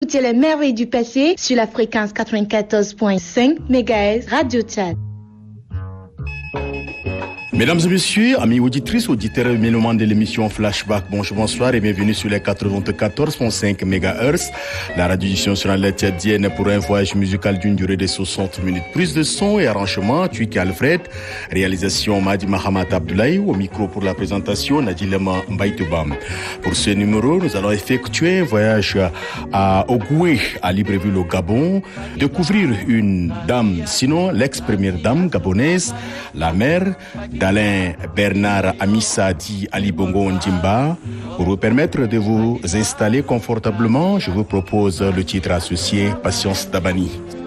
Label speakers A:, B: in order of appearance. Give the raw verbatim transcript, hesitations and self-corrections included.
A: Écoutez les merveilles du passé sur la fréquence quatre-vingt-quatorze virgule cinq mégahertz Radio Tchad.
B: Mesdames et messieurs, amis auditrices, auditeurs et mélomanes de l'émission Flashback, bonjour, bonsoir et bienvenue sur les quatre-vingt-quatorze virgule cinq mégahertz. La radio-diffusion sur la tchadienne pour un voyage musical d'une durée de soixante minutes. Prise de son et arrangement, Tuiki Alfred. Réalisation, Madi Mahamat Abdoulaye. Au micro pour la présentation, Nadilema Mbaïtoubam. Pour ce numéro, nous allons effectuer un voyage à Ogoué, à Libreville au Gabon. Découvrir une dame, sinon l'ex-première dame gabonaise, la mère d'Alain Bernard Amissa dit Ali Bongo Ndimba. Pour vous permettre de vous installer confortablement, je vous propose le titre associé Patience Dabani.